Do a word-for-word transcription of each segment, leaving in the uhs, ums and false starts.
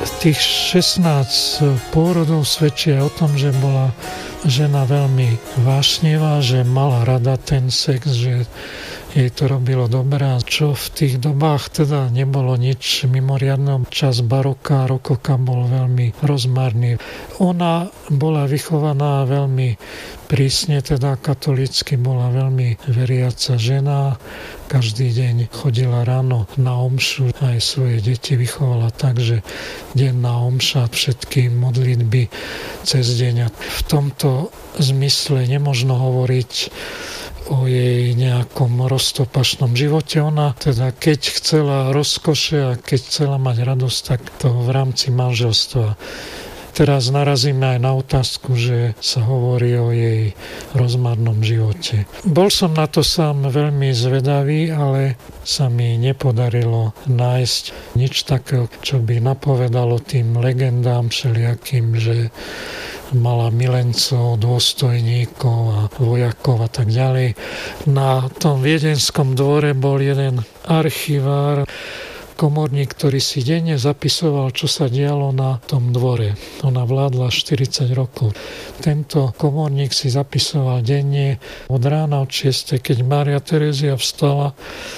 Tých šestnásť pôrodov svedčí o tom, že bola žena veľmi vášnivá, že mala rada ten sex, že jej to robilo dobré, čo v tých dobách teda nebolo nič mimoriadne. Čas baroka, rokoka bol veľmi rozmarný. Ona bola vychovaná veľmi prísne, teda katolícky, bola veľmi veriaca žena. Každý deň chodila ráno na omšu, aj svoje deti vychovala tak, že denná omša, všetky modlitby cez deň. V tomto zmysle nemožno hovoriť o jej nejakom roztopašnom živote. Ona teda keď chcela rozkoše a keď chcela mať radosť, tak to v rámci manželstva. Teraz narazíme aj na otázku, že sa hovorí o jej rozmarnom živote. Bol som na to sám veľmi zvedavý, ale sa mi nepodarilo nájsť nič takého, čo by napovedalo tým legendám všelijakým, že mala milencov, dôstojníkov a vojakov a tak ďalej. Na tom viedenskom dvore bol jeden archivár, komorník, ktorý si denne zapisoval, čo sa dialo na tom dvore. Ona vládla štyridsať rokov. Tento komorník si zapisoval denne od rána od šiestej, keď Mária Terézia vstala,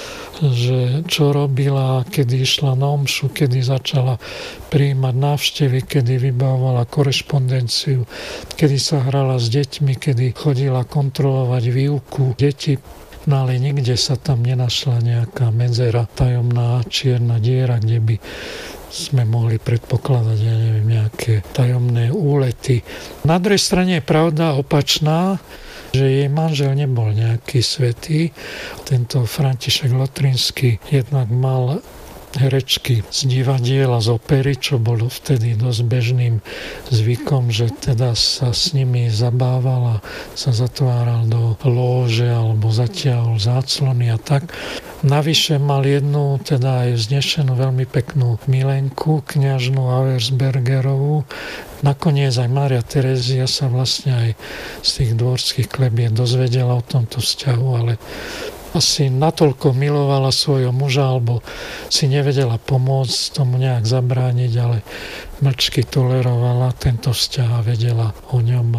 že čo robila, kedy išla na omšu, kedy začala prijímať návštevy, kedy vybavovala korešpondenciu, kedy sa hrala s deťmi, kedy chodila kontrolovať výuku detí. No ale nikde sa tam nenašla nejaká medzera, tajomná čierna diera, kde by sme mohli predpokladať, ja neviem, nejaké tajomné úlety. Na druhej strane je pravda opačná, že jej manžel nebol nejaký svätý. Tento František Lotrinský jednak mal herečky z divadiela, z opery, čo bolo vtedy dosť bežným zvykom, že teda sa s nimi zabával a sa zatváral do lóže alebo zatiaľ záclony a tak. Navyše mal jednu, teda aj vznešenú veľmi peknú milenku, kňažnú Auersbergerovú. Nakoniec aj Mária Terézia sa vlastne aj z tých dvorských klebiet dozvedela o tomto vzťahu, ale asi natoľko milovala svojho muža, alebo si nevedela pomôcť tomu nejak zabrániť, ale mlčky tolerovala tento vzťah a vedela o ňom.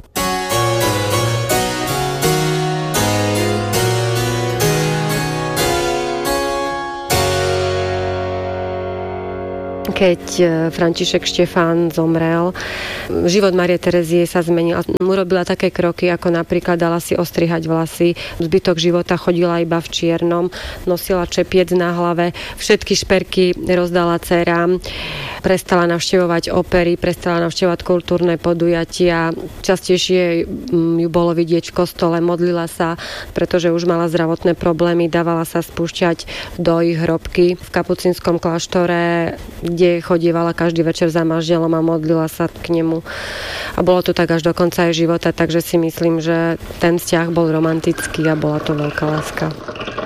Keď František Štefán zomrel, život Márie Terézie sa zmenil. Urobila také kroky, ako napríklad dala si ostrihať vlasy. Zbytok života chodila iba v čiernom, nosila čepiec na hlave, všetky šperky rozdala dcerám, prestala navštevovať opery, prestala navštevovať kultúrne podujatia. Častejšie ju bolo vidieť v kostole, modlila sa, pretože už mala zdravotné problémy, dávala sa spúšťať do ich hrobky v kapucínskom kláštore, kde chodievala každý večer za manželom a modlila sa k nemu. A bolo to tak až do konca jej života, takže si myslím, že ten vzťah bol romantický a bola to veľká láska.